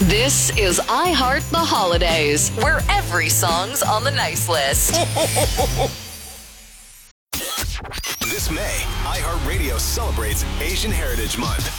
This is iHeart the Holidays, where every song's on the nice list. This May, iHeartRadio celebrates Asian Heritage Month.